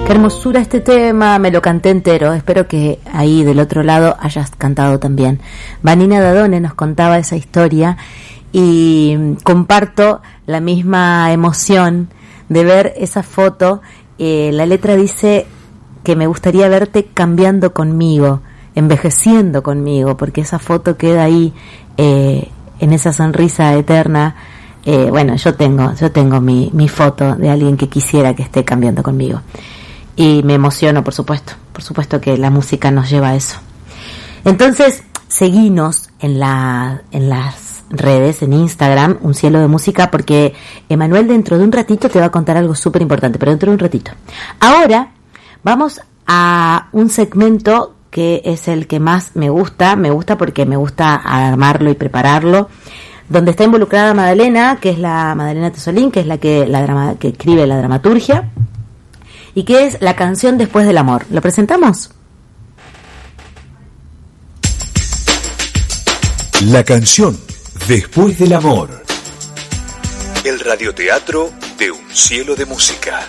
Qué hermosura este tema, me lo canté entero. Espero que ahí del otro lado hayas cantado también. Vanina Dadone nos contaba esa historia y comparto la misma emoción de ver esa foto. La letra dice que me gustaría verte cambiando conmigo, envejeciendo conmigo, porque esa foto queda ahí en esa sonrisa eterna. Bueno, yo tengo mi foto de alguien que quisiera que esté cambiando conmigo. Y me emociono, por supuesto que la música nos lleva a eso. Entonces, seguinos en las redes, en Instagram, Un Cielo de Música, porque Emanuel dentro de un ratito te va a contar algo súper importante, pero dentro de un ratito. Ahora vamos a un segmento que es el que más me gusta porque me gusta armarlo y prepararlo, donde está involucrada Madalena, que es la Madalena Tesolín, que es la que escribe la dramaturgia, y que es la canción Después del Amor. ¿Lo presentamos? La canción Después del Amor. El radioteatro de Un Cielo de Música.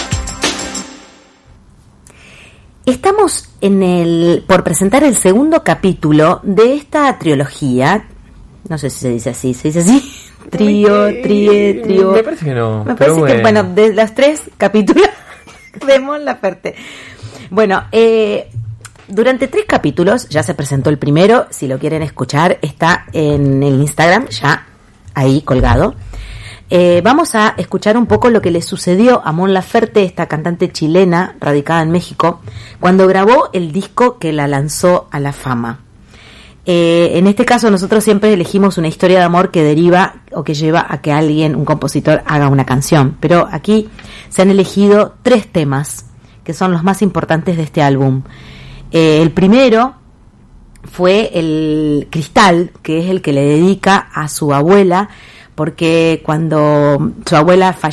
Estamos por presentar el segundo capítulo de esta trilogía. No sé si se dice así. Trío. Me parece que no. Me parece que, bueno, de los 3 capítulos de Mon Laferte. Bueno, durante 3 capítulos ya se presentó el primero. Si lo quieren escuchar, está en el Instagram, ya ahí colgado. Vamos a escuchar un poco lo que le sucedió a Mon Laferte, esta cantante chilena radicada en México, cuando grabó el disco que la lanzó a la fama. En este caso nosotros siempre elegimos una historia de amor que deriva o que lleva a que alguien, un compositor, haga una canción, pero aquí se han elegido 3 temas que son los más importantes de este álbum. El primero fue el Cristal, que es el que le dedica a su abuela, porque cuando su abuela